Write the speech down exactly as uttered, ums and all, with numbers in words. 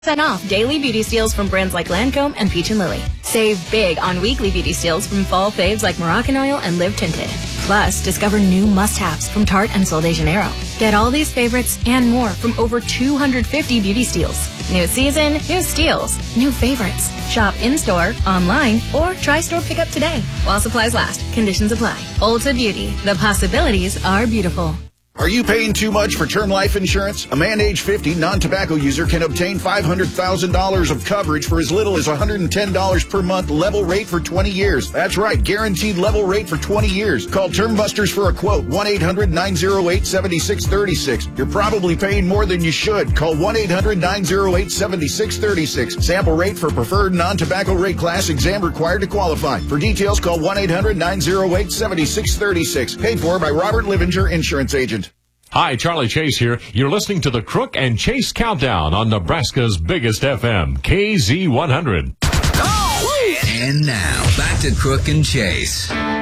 percent off daily beauty steals from brands like Lancome and Peach and Lily. Save big on weekly beauty steals from fall faves like Moroccan Oil and Live Tinted. Plus, discover new must-haves from Tarte and Sol de Janeiro. Get all these favorites and more from over two hundred fifty beauty steals. New season, new steals, new favorites. Shop in-store, online, or try store pickup today. While supplies last, conditions apply. Ulta Beauty. The possibilities are beautiful. Are you paying too much for term life insurance? A man age fifty, non-tobacco user can obtain five hundred thousand dollars of coverage for as little as one hundred ten dollars per month, level rate for twenty years. That's right, guaranteed level rate for twenty years. Call Term Busters for a quote, one eight hundred nine oh eight seven six three six. You're probably paying more than you should. Call one eight hundred nine oh eight seven six three six. Sample rate for preferred non-tobacco rate class, exam required to qualify. For details, call one eight hundred nine oh eight seven six three six. Paid for by Robert Livinger, Insurance Agent. Hi, Charlie Chase here. You're listening to the Crook and Chase Countdown on Nebraska's biggest F M, K Z one hundred. Oh! And now, back to Crook and Chase.